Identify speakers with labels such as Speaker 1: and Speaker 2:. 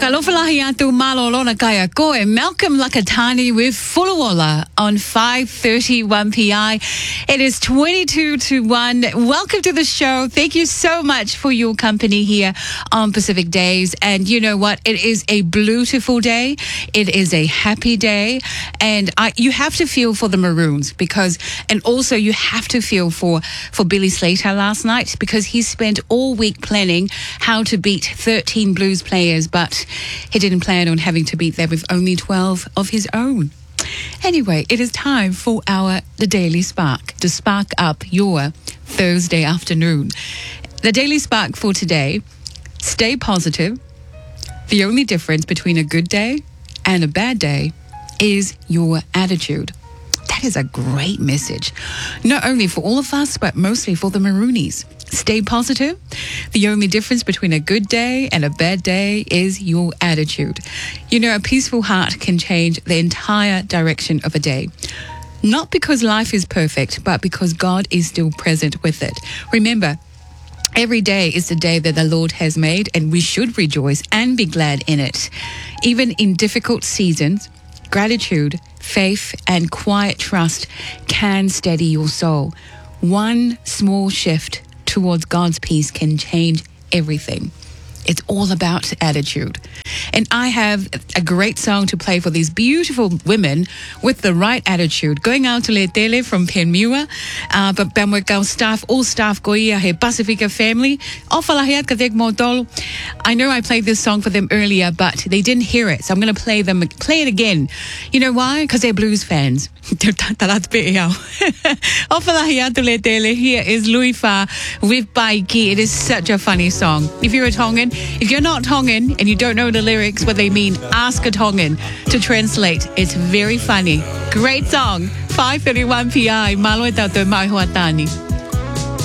Speaker 1: Makalofalahiatu Malolona Kaya Koe, Malcolm Lakatani with Fuluola on 5:31 PI. It is 22 to 1. Welcome to the show. Thank you so much for your company here on Pacific Days. And you know what? It is a beautiful day. It is a happy day. And you have to feel for the Maroons and also you have to feel for Billy Slater last night because he spent all week planning how to beat 13 Blues players, but he didn't plan on having to beat them with only 12 of his own. Anyway, it is time for The Daily Spark to spark up your Thursday afternoon. The Daily Spark for today: stay positive. The only difference between a good day and a bad day is your attitude. That is a great message, not only for all of us, but mostly for the Maroonies. Stay positive. The only difference between a good day and a bad day is your attitude. You know, a peaceful heart can change the entire direction of a day. Not because life is perfect, but because God is still present with it. Remember, every day is the day that the Lord has made, and we should rejoice and be glad in it. Even in difficult seasons, gratitude, faith, and quiet trust can steady your soul. One small shift towards God's peace can change everything. It's all about attitude. And I have a great song to play for these beautiful women with the right attitude. Going out to Le Tele from Penmua, but Bamwekau staff, all staff goia he Pacifica family. I know I played this song for them earlier, but they didn't hear it, so I'm going to play it again. You know why? Because they're blues fans. Here is Louis Fa with Baiki. It is such a funny song. If you're a Tongan, if you're not Tongan and you don't know the lyrics, what they mean, ask a Tongan to translate. It's very funny. Great song. 5:31 PI. Malo e tautou mai hoatani.